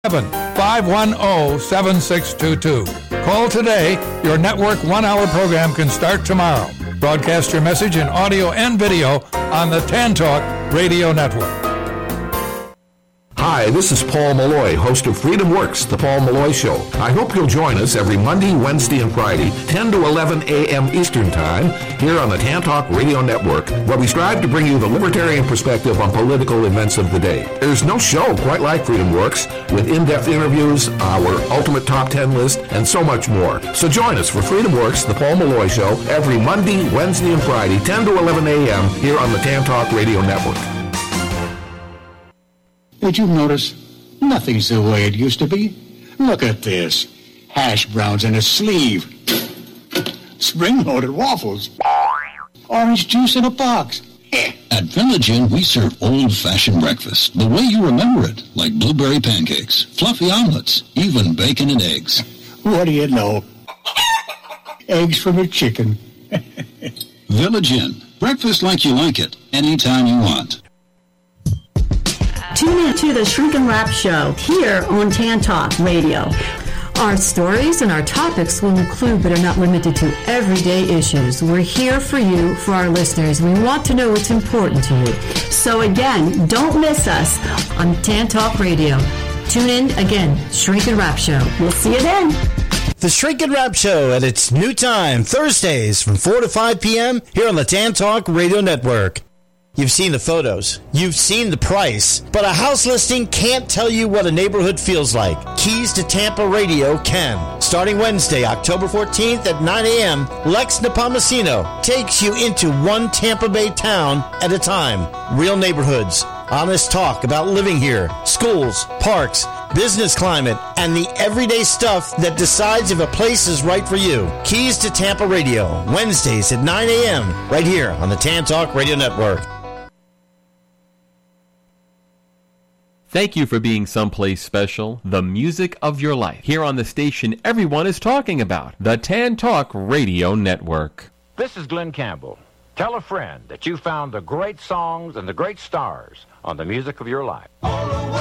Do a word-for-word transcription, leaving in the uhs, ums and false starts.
five one zero, seven six two two. Call today. Your network one-hour program can start tomorrow. Broadcast your message in audio and video on the Tan Talk Radio Network. Hi, this is Paul Malloy, host of Freedom Works, The Paul Malloy Show. I hope you'll join us every Monday, Wednesday, and Friday, ten to eleven a.m. Eastern Time, here on the Tan Talk Radio Network, where we strive to bring you the libertarian perspective on political events of the day. There's no show quite like Freedom Works, with in-depth interviews, our ultimate top ten list, and so much more. So join us for Freedom Works, The Paul Malloy Show, every Monday, Wednesday, and Friday, ten to eleven a.m., here on the Tan Talk Radio Network. Did you notice? Nothing's the way it used to be. Look at this. Hash browns in a sleeve. Spring-loaded waffles. Orange juice in a box. At Village Inn, we serve old-fashioned breakfast, the way you remember it, like blueberry pancakes, fluffy omelets, even bacon and eggs. What do you know? Eggs from a chicken. Village Inn, breakfast like you like it, anytime you want. Tune in to the Shrink and Wrap Show here on Tan Talk Radio. Our stories and our topics will include but are not limited to everyday issues. We're here for you, for our listeners. We want to know what's important to you. So again, don't miss us on Tan Talk Radio. Tune in again, Shrink and Wrap Show. We'll see you then. The Shrink and Wrap Show at its new time, Thursdays from four to five p.m. here on the Tan Talk Radio Network. You've seen the photos. You've seen the price. But a house listing can't tell you what a neighborhood feels like. Keys to Tampa Radio can. Starting Wednesday, October fourteenth at nine a.m., Lex Nepomuceno takes you into one Tampa Bay town at a time. Real neighborhoods. Honest talk about living here. Schools, parks, business climate, and the everyday stuff that decides if a place is right for you. Keys to Tampa Radio. Wednesdays at nine a.m. right here on the Tan Talk Radio Network. Thank you for being someplace special. The music of your life. Here on the station everyone is talking about. The Tan Talk Radio Network. This is Glenn Campbell. Tell a friend that you found the great songs and the great stars on the music of your life.